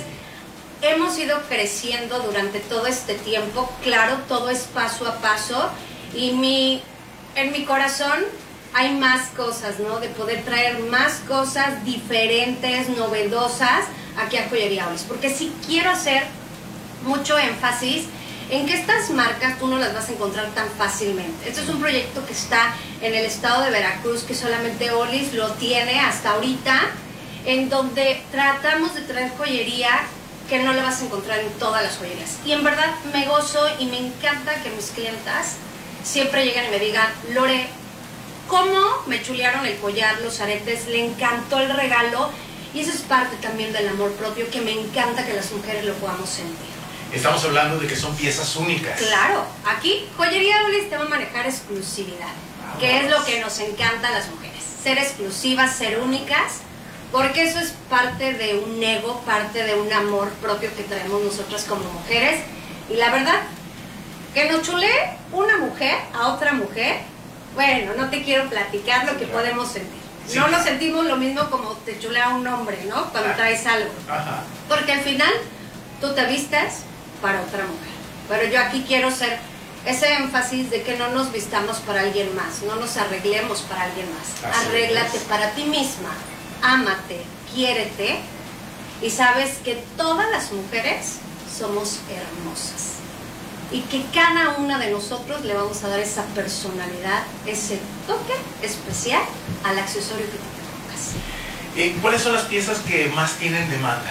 hemos ido creciendo durante todo este tiempo. Claro, todo es paso a paso, y mi, en mi corazón hay más cosas, ¿no? De poder traer más cosas diferentes, novedosas aquí a Joyería Olis. Porque si quiero hacer mucho énfasis en que estas marcas tú no las vas a encontrar tan fácilmente. Este es un proyecto que está en el estado de Veracruz, que solamente Olis lo tiene hasta ahorita, en donde tratamos de traer joyería que no la vas a encontrar en todas las joyerías. Y en verdad me gozo y me encanta que mis clientas siempre lleguen y me digan, Lore, ¿cómo me chulearon el collar, los aretes? Le encantó el regalo. Y eso es parte también del amor propio, que me encanta que las mujeres lo podamos sentir. Estamos hablando de que son piezas únicas. Claro, aquí Joyería Olis te va a manejar exclusividad, Vamos. que es lo que nos encanta a las mujeres. Ser exclusivas, ser únicas, porque eso es parte de un ego, parte de un amor propio que traemos nosotras como mujeres. Y la verdad, que nos chulee una mujer a otra mujer, bueno, no te quiero platicar lo que claro. podemos sentir. Sí. No nos sentimos lo mismo como te chulea un hombre, ¿no? Cuando ah. traes algo. Ajá. Porque al final tú te vistes para otra mujer. Pero yo aquí quiero ser ese énfasis de que no nos vistamos para alguien más, no nos arreglemos para alguien más. Así Arréglate es. para ti misma, ámate, quiérete y sabes que todas las mujeres somos hermosas. Y que cada una de nosotros le vamos a dar esa personalidad, ese toque especial al accesorio que tú te pongas. Eh, ¿Cuáles son las piezas que más tienen demanda?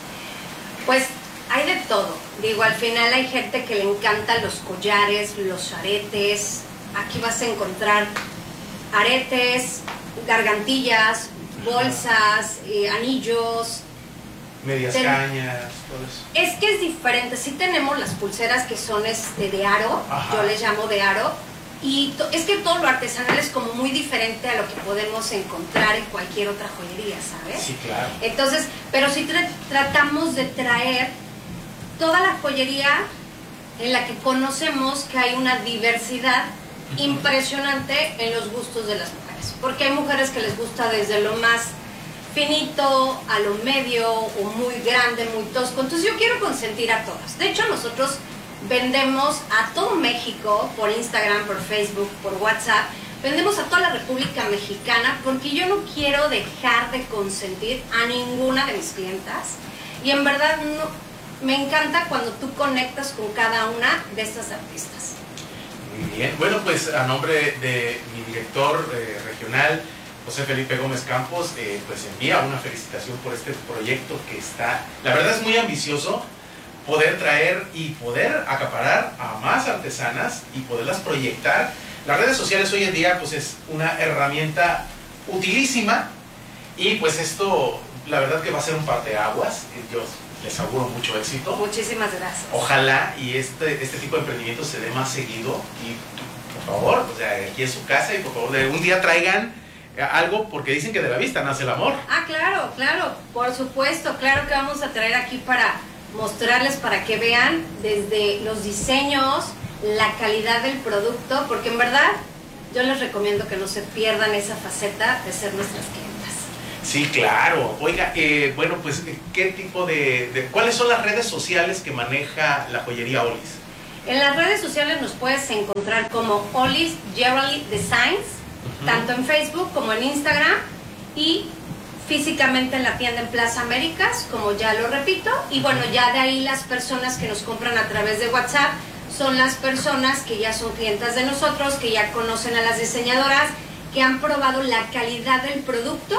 Pues hay de todo. Digo, al final hay gente que le encantan los collares, los aretes. Aquí vas a encontrar aretes, gargantillas, bolsas, eh, anillos. Medias Ten... cañas, todo eso. Es que es diferente. Sí tenemos las pulseras que son este, de aro, Ajá. yo les llamo de aro. Y es que todo lo artesanal es como muy diferente a lo que podemos encontrar en cualquier otra joyería, ¿sabes? Sí, claro. Entonces, pero sí tra tratamos de traer toda la joyería en la que conocemos que hay una diversidad impresionante en los gustos de las mujeres. Porque hay mujeres que les gusta desde lo más finito a lo medio o muy grande, muy tosco. Entonces yo quiero consentir a todas. De hecho, nosotros vendemos a todo México por Instagram, por Facebook, por WhatsApp. Vendemos a toda la República Mexicana porque yo no quiero dejar de consentir a ninguna de mis clientas. Y en verdad no, me encanta cuando tú conectas con cada una de estas artistas. Muy bien. Bueno, pues a nombre de mi director eh, regional, José Felipe Gómez Campos, eh, pues envía una felicitación por este proyecto que está, la verdad es muy ambicioso, poder traer y poder acaparar a más artesanas y poderlas proyectar. Las redes sociales hoy en día pues es una herramienta utilísima y pues esto la verdad que va a ser un parteaguas. Yo les auguro mucho éxito. Muchísimas gracias. Ojalá y este, este tipo de emprendimiento se dé más seguido y por favor, o sea, aquí es su casa y por favor de un día traigan algo porque dicen que de la vista nace el amor. Ah, claro, claro, por supuesto, claro que vamos a traer aquí para mostrarles, para que vean desde los diseños, la calidad del producto, porque en verdad yo les recomiendo que no se pierdan esa faceta de ser nuestras clientas. Sí, claro. Oiga, eh, bueno, pues, ¿qué tipo de, de, cuáles son las redes sociales que maneja la joyería Olis? En las redes sociales nos puedes encontrar como Olis Jewelry Designs, uh-huh. tanto en Facebook como en Instagram, y físicamente en la tienda en Plaza Américas, como ya lo repito, y bueno, ya de ahí las personas que nos compran a través de WhatsApp son las personas que ya son clientas de nosotros, que ya conocen a las diseñadoras, que han probado la calidad del producto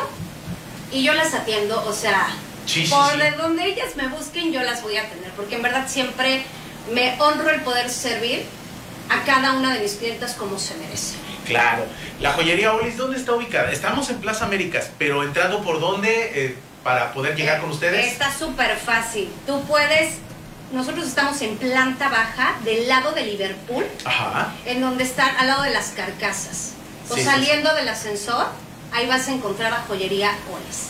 y yo las atiendo, o sea, sí, sí, por sí. de donde ellas me busquen yo las voy a atender, porque en verdad siempre me honro el poder servir a cada una de mis clientas como se merece. Claro. La joyería Olis, ¿dónde está ubicada? Estamos en Plaza Américas, pero entrando por dónde eh, para poder llegar eh, con ustedes. Está súper fácil. Tú puedes, nosotros estamos en planta baja del lado de Liverpool, Ajá. en donde están al lado de las carcasas. O sí, saliendo sí, sí. del ascensor, ahí vas a encontrar a joyería Olis.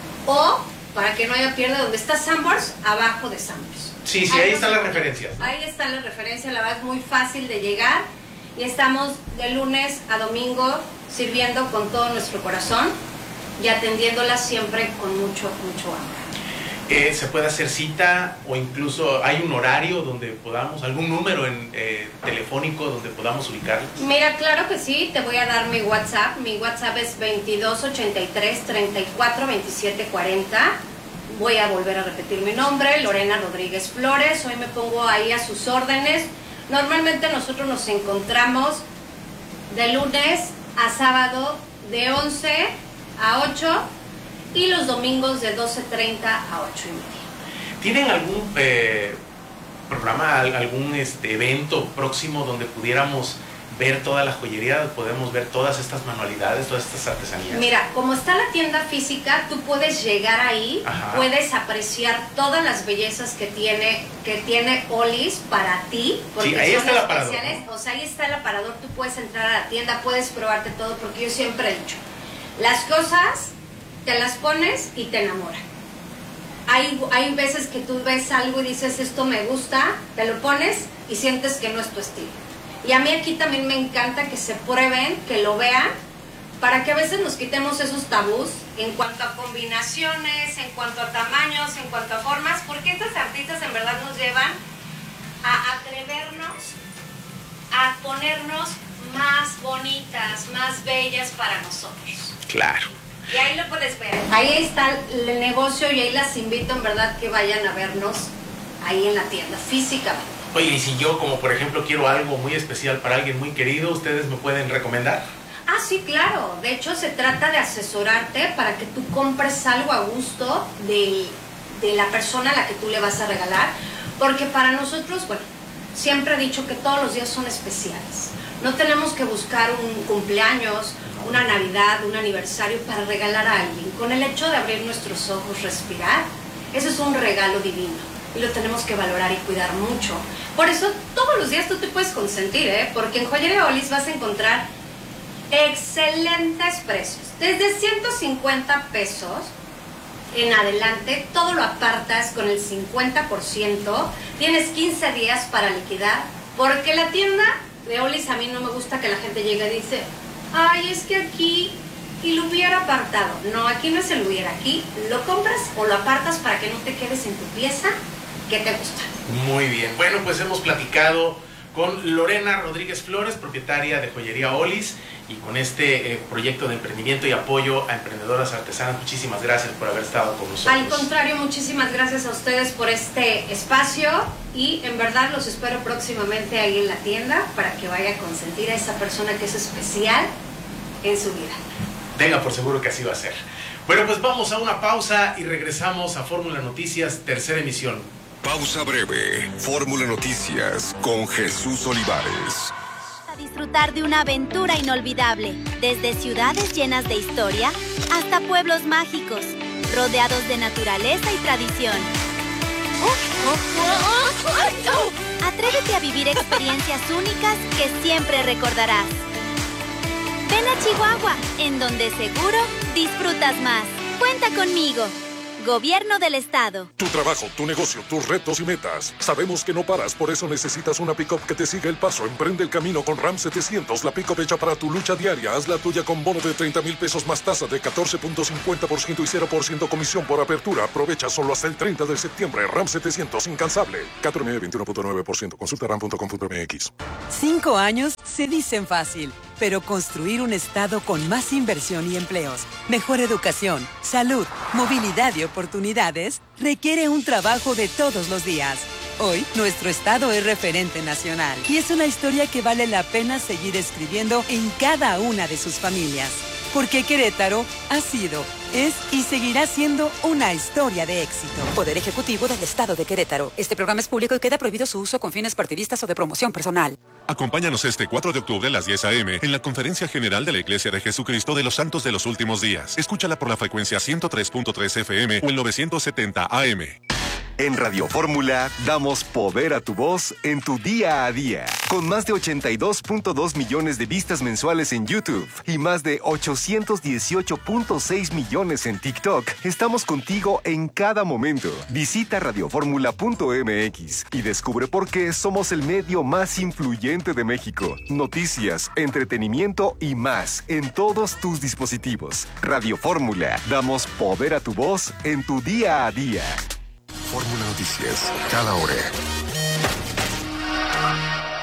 O, para que no haya pierde, donde está Sanborns, abajo de Sanborns. Sí, sí, ahí, ahí están las referencias, ¿no? Ahí están las referencias, la verdad es muy fácil de llegar. Y estamos de lunes a domingo sirviendo con todo nuestro corazón y atendiéndolas siempre con mucho, mucho amor. Eh, ¿Se puede hacer cita o incluso hay un horario donde podamos, algún número en, eh, telefónico donde podamos ubicarlas? Mira, claro que sí, te voy a dar mi WhatsApp. Mi WhatsApp es veintidós ochenta y tres treinta y cuatro veintisiete cuarenta. voy a volver a repetir mi nombre, Lorena Rodríguez Flores. Hoy me pongo ahí a sus órdenes. Normalmente nosotros nos encontramos de lunes a sábado de once a ocho y los domingos de doce treinta a ocho y media. ¿Tienen algún eh, programa, algún este, evento próximo donde pudiéramos ver toda la joyería, podemos ver todas estas manualidades, todas estas artesanías? Mira, como está la tienda física, tú puedes llegar ahí, Ajá. puedes apreciar todas las bellezas que tiene que tiene Olis para ti, porque sí, ahí son está el aparador, especiales. ¿no? O sea, ahí está el aparador, tú puedes entrar a la tienda, puedes probarte todo, porque yo siempre he dicho, las cosas te las pones y te enamoran. Hay, hay veces que tú ves algo y dices, esto me gusta, te lo pones y sientes que no es tu estilo. Y a mí aquí también me encanta que se prueben, que lo vean, para que a veces nos quitemos esos tabús en cuanto a combinaciones, en cuanto a tamaños, en cuanto a formas, porque estas artistas en verdad nos llevan a atrevernos a ponernos más bonitas, más bellas para nosotros. Claro. Y ahí lo puedes ver. Ahí está el negocio y ahí las invito en verdad que vayan a vernos ahí en la tienda, físicamente. Oye, y si yo, como por ejemplo, quiero algo muy especial para alguien muy querido, ¿ustedes me pueden recomendar? Ah, sí, claro. De hecho, se trata de asesorarte para que tú compres algo a gusto de, de la persona a la que tú le vas a regalar. Porque para nosotros, bueno, siempre he dicho que todos los días son especiales. No tenemos que buscar un cumpleaños, una Navidad, un aniversario para regalar a alguien. Con el hecho de abrir nuestros ojos, respirar, eso es un regalo divino. Y lo tenemos que valorar y cuidar mucho. Por eso todos los días tú te puedes consentir, ¿eh? Porque en Joyería Olis vas a encontrar excelentes precios. Desde ciento cincuenta pesos en adelante, todo lo apartas con el cincuenta por ciento. Tienes quince días para liquidar. Porque la tienda de Olis, a mí no me gusta que la gente llegue y dice, ay, es que aquí y lo hubiera apartado. No, aquí no es el hubiera. Aquí lo compras o lo apartas para que no te quedes en tu pieza que te gusta. Muy bien. Bueno, pues hemos platicado con Lorena Rodríguez Flores, propietaria de Joyería Olis, y con este eh, proyecto de emprendimiento y apoyo a emprendedoras artesanas. Muchísimas gracias por haber estado con nosotros. Al contrario, muchísimas gracias a ustedes por este espacio y en verdad los espero próximamente ahí en la tienda para que vaya a consentir a esa persona que es especial en su vida. Venga, por seguro que así va a ser. Bueno, pues vamos a una pausa y regresamos a Fórmula Noticias, tercera emisión. Pausa breve. Fórmula Noticias con Jesús Olivares. A disfrutar de una aventura inolvidable, desde ciudades llenas de historia hasta pueblos mágicos, rodeados de naturaleza y tradición. Atrévete a vivir experiencias únicas que siempre recordarás. Ven a Chihuahua, en donde seguro disfrutas más. Cuenta conmigo. Gobierno del Estado. Tu trabajo, tu negocio, tus retos y metas. Sabemos que no paras, por eso necesitas una pick-up que te siga el paso. Emprende el camino con Ram setecientos, la pick-up hecha para tu lucha diaria. Haz la tuya con bono de treinta mil pesos más tasa de catorce punto cincuenta por ciento y cero por ciento comisión por apertura. Aprovecha solo hasta el treinta de septiembre. Ram setecientos, incansable. Cat R M veintiuno punto nueve por ciento. Consulta ram punto com punto m x. Cinco años se dicen fácil, pero construir un estado con más inversión y empleos, mejor educación, salud, movilidad y oportunidades requiere un trabajo de todos los días. Hoy, nuestro estado es referente nacional y es una historia que vale la pena seguir escribiendo en cada una de sus familias. Porque Querétaro ha sido, es y seguirá siendo una historia de éxito. Poder Ejecutivo del Estado de Querétaro. Este programa es público y queda prohibido su uso con fines partidistas o de promoción personal. Acompáñanos este cuatro de octubre a las diez a eme en la Conferencia General de la Iglesia de Jesucristo de los Santos de los Últimos Días. Escúchala por la frecuencia ciento tres punto tres efe eme o el novecientos setenta a eme. En Radio Fórmula damos poder a tu voz en tu día a día. Con más de ochenta y dos punto dos millones de vistas mensuales en YouTube y más de ochocientos dieciocho punto seis millones en TikTok, estamos contigo en cada momento. Visita radioformula punto eme equis y descubre por qué somos el medio más influyente de México. Noticias, entretenimiento y más en todos tus dispositivos. Radio Fórmula, damos poder a tu voz en tu día a día. Fórmula Noticias, cada hora.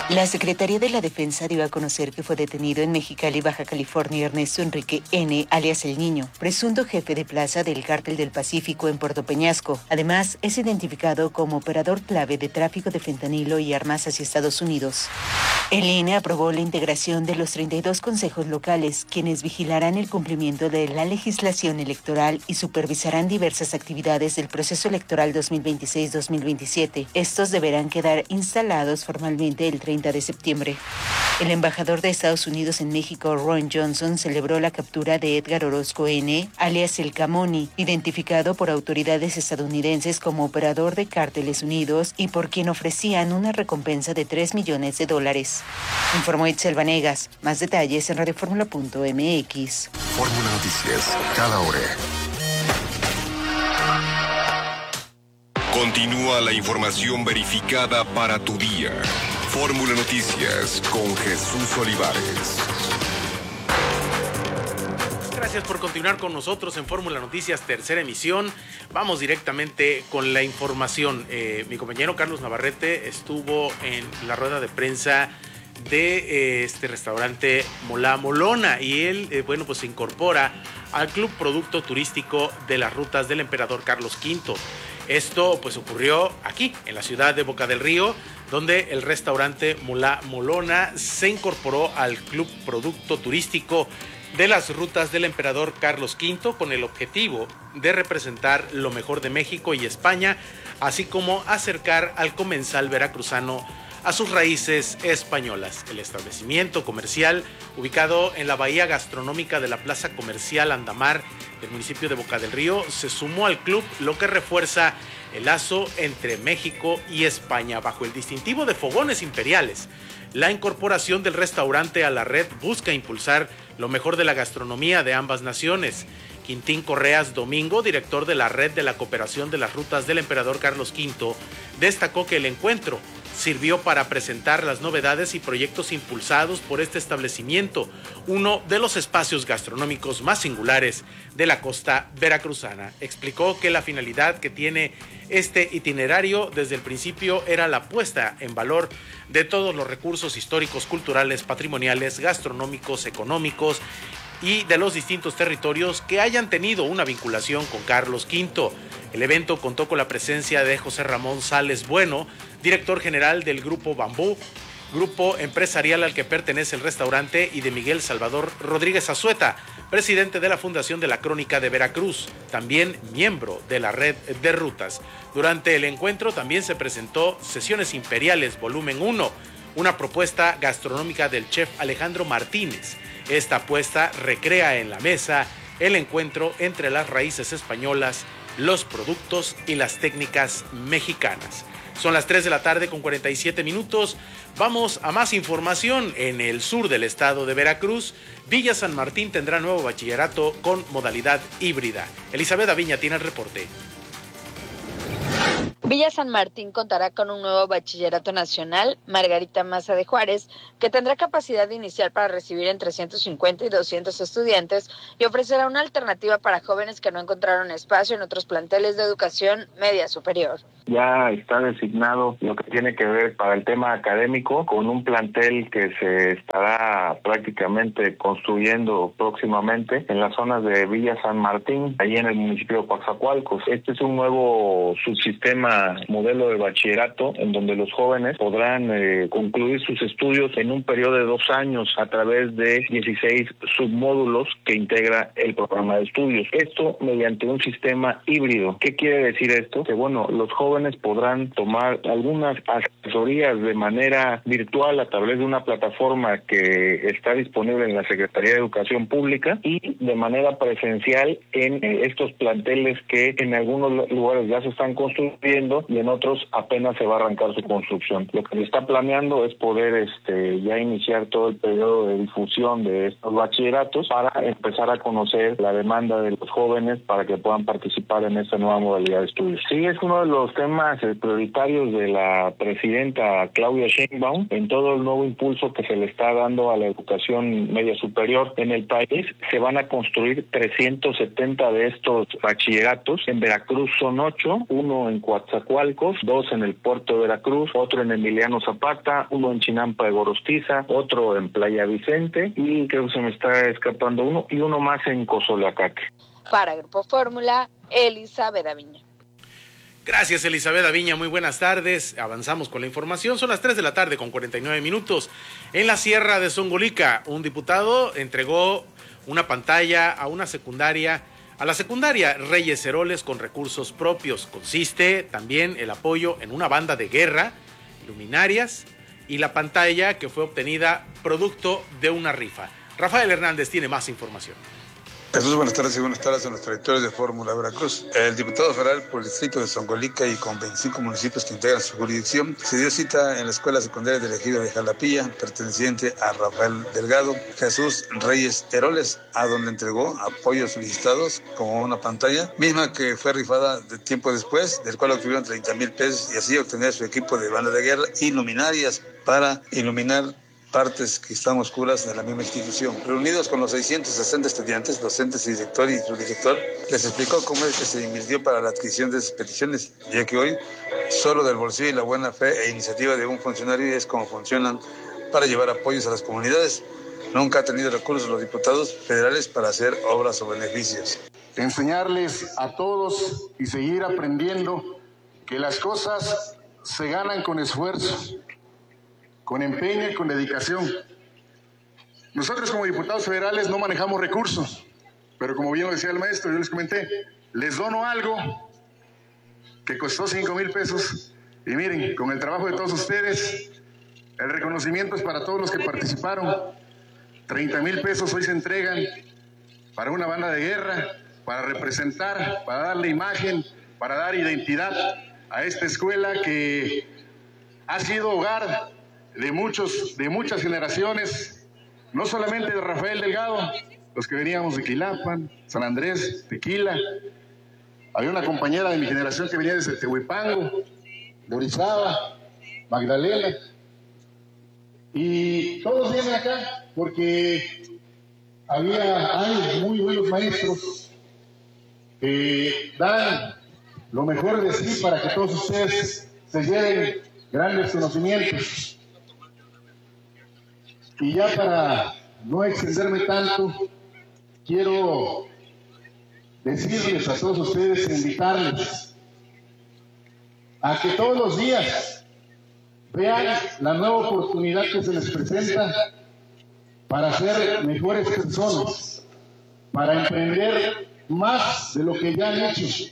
La Secretaría de la Defensa dio a conocer que fue detenido en Mexicali, Baja California, Ernesto Enrique N., alias El Niño, presunto jefe de plaza del Cártel del Pacífico en Puerto Peñasco. Además, es identificado como operador clave de tráfico de fentanilo y armas hacia Estados Unidos. El I N E aprobó la integración de los treinta y dos consejos locales, quienes vigilarán el cumplimiento de la legislación electoral y supervisarán diversas actividades del proceso electoral dos mil veintiséis dos mil veintisiete. Estos deberán quedar instalados formalmente el treinta de septiembre. El embajador de Estados Unidos en México, Ron Johnson, celebró la captura de Edgar Orozco N., alias El Camoni, identificado por autoridades estadounidenses como operador de Cárteles Unidos y por quien ofrecían una recompensa de tres millones de dólares. Informó Itzel Vanegas. Más detalles en radioformula punto m x. Fórmula Noticias, cada hora. Continúa la información verificada para tu día. Fórmula Noticias con Jesús Olivares. Gracias por continuar con nosotros en Fórmula Noticias, tercera emisión. Vamos directamente con la información. Eh, mi compañero Carlos Navarrete estuvo en la rueda de prensa de eh, este restaurante Mola Molona y él, eh, bueno, pues se incorpora al Club Producto Turístico de las Rutas del Emperador Carlos quinto. Esto pues ocurrió aquí, en la ciudad de Boca del Río, donde el restaurante Mola Molona se incorporó al Club Producto Turístico de las Rutas del Emperador Carlos quinto con el objetivo de representar lo mejor de México y España, así como acercar al comensal veracruzano a sus raíces españolas. El establecimiento comercial, ubicado en la bahía gastronómica de la Plaza Comercial Andamar del municipio de Boca del Río, se sumó al club, lo que refuerza el lazo entre México y España. Bajo el distintivo de Fogones Imperiales, la incorporación del restaurante a la red busca impulsar lo mejor de la gastronomía de ambas naciones. Quintín Correas Domingo, director de la Red de la Cooperación de las Rutas del Emperador Carlos quinto, destacó que el encuentro sirvió para presentar las novedades y proyectos impulsados por este establecimiento, uno de los espacios gastronómicos más singulares de la costa veracruzana. Explicó que la finalidad que tiene este itinerario desde el principio era la puesta en valor de todos los recursos históricos, culturales, patrimoniales, gastronómicos, económicos y de los distintos territorios que hayan tenido una vinculación con Carlos quinto. El evento contó con la presencia de José Ramón Sales Bueno, director general del Grupo Bambú, grupo empresarial al que pertenece el restaurante, y de Miguel Salvador Rodríguez Azueta, presidente de la Fundación de la Crónica de Veracruz, también miembro de la Red de Rutas. Durante el encuentro también se presentó Sesiones Imperiales Volumen uno, una propuesta gastronómica del chef Alejandro Martínez. Esta apuesta recrea en la mesa el encuentro entre las raíces españolas, los productos y las técnicas mexicanas. Son las tres de la tarde con cuarenta y siete minutos. Vamos a más información. En el sur del estado de Veracruz, Villa San Martín tendrá nuevo bachillerato con modalidad híbrida. Elizabeth Aviña tiene el reporte. Villa San Martín contará con un nuevo bachillerato nacional, Margarita Maza de Juárez, que tendrá capacidad inicial para recibir entre ciento cincuenta y doscientos estudiantes y ofrecerá una alternativa para jóvenes que no encontraron espacio en otros planteles de educación media superior. Ya está designado lo que tiene que ver para el tema académico con un plantel que se estará prácticamente construyendo próximamente en las zonas de Villa San Martín, allí en el municipio de Coatzacoalcos. Este es un nuevo subsistema modelo de bachillerato en donde los jóvenes podrán eh, concluir sus estudios en un periodo de dos años a través de dieciséis submódulos que integra el programa de estudios. Esto mediante un sistema híbrido. ¿Qué quiere decir esto? Que bueno, los jóvenes podrán tomar algunas asesorías de manera virtual a través de una plataforma que está disponible en la Secretaría de Educación Pública y de manera presencial en eh, estos planteles que en algunos lugares ya se están construyendo y en otros apenas se va a arrancar su construcción. Lo que se está planeando es poder este ya iniciar todo el periodo de difusión de estos bachilleratos para empezar a conocer la demanda de los jóvenes para que puedan participar en esta nueva modalidad de estudios. Sí, es uno de los temas prioritarios de la presidenta Claudia Sheinbaum en todo el nuevo impulso que se le está dando a la educación media superior en el país. Se van a construir trescientos setenta de estos bachilleratos. En Veracruz son ocho, uno en Coatzacoalcos Coatzacoalcos, dos en el puerto de Veracruz, otro en Emiliano Zapata, uno en Chinampa de Gorostiza, otro en Playa Vicente y creo que se me está escapando uno y uno más en Cozoleacaque. Para Grupo Fórmula, Elizabeth Aviña. Gracias, Elizabeth Aviña, muy buenas tardes. Avanzamos con la información, son las tres de la tarde con cuarenta y nueve minutos. En la Sierra de Zongolica, un diputado entregó una pantalla a una secundaria, a la secundaria Reyes Heroles con recursos propios. Consiste también el apoyo en una banda de guerra, luminarias y la pantalla que fue obtenida producto de una rifa. Rafael Hernández tiene más información. Jesús, buenas tardes y buenas tardes a los directores de Fórmula Veracruz. El diputado federal por el distrito de Zongolica y con veinticinco municipios que integran su jurisdicción se dio cita en la escuela secundaria del ejido de Jalapilla, perteneciente a Rafael Delgado Jesús Reyes Heroles, a donde entregó apoyos solicitados como una pantalla, misma que fue rifada de tiempo después, del cual obtuvieron treinta mil pesos y así obtener su equipo de banda de guerra y luminarias para iluminar partes que están oscuras de la misma institución. Reunidos con los seiscientos sesenta estudiantes, docentes y director y subdirector, les explicó cómo es que se invirtió para la adquisición de esas peticiones, ya que hoy solo del bolsillo y la buena fe e iniciativa de un funcionario es como funcionan para llevar apoyos a las comunidades. Nunca ha tenido recursos los diputados federales para hacer obras o beneficios. Enseñarles a todos y seguir aprendiendo que las cosas se ganan con esfuerzo, con empeño y con dedicación. Nosotros como diputados federales no manejamos recursos, pero como bien lo decía el maestro, yo les comenté, les dono algo que costó cinco mil pesos y miren, con el trabajo de todos ustedes, el reconocimiento es para todos los que participaron. treinta mil pesos hoy se entregan para una banda de guerra, para representar, para darle imagen, para dar identidad a esta escuela que ha sido hogar de muchos, de muchas generaciones, no solamente de Rafael Delgado, los que veníamos de Quilapan, San Andrés, Tequila. Había una compañera de mi generación que venía desde Tehuipango, de Orizaba, Magdalena, y todos vienen acá porque había, hay muy buenos maestros que dan lo mejor de sí para que todos ustedes se lleven grandes conocimientos. Y ya para no extenderme tanto, quiero decirles a todos ustedes, invitarles a que todos los días vean la nueva oportunidad que se les presenta para ser mejores personas, para emprender más de lo que ya han hecho.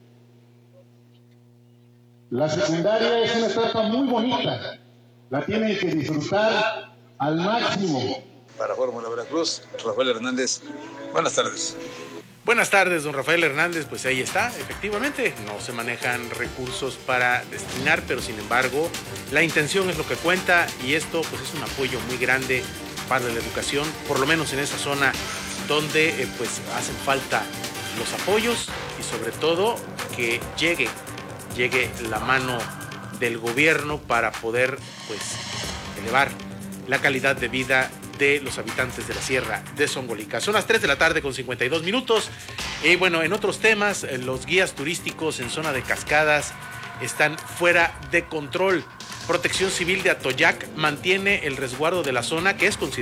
La secundaria es una etapa muy bonita, la tienen que disfrutar al máximo. Para Fórmula Veracruz, Rafael Hernández, buenas tardes. Buenas tardes, don Rafael Hernández, pues ahí está, efectivamente, no se manejan recursos para destinar, pero sin embargo, la intención es lo que cuenta y esto pues es un apoyo muy grande para la educación, por lo menos en esa zona donde eh, pues hacen falta los apoyos y sobre todo que llegue, llegue la mano del gobierno para poder pues elevar la calidad de vida de los habitantes de la Sierra de Zongolica. Son las tres de la tarde con cincuenta y dos minutos. Y bueno, en otros temas, los guías turísticos en zona de cascadas están fuera de control. Protección Civil de Atoyac mantiene el resguardo de la zona que es considerada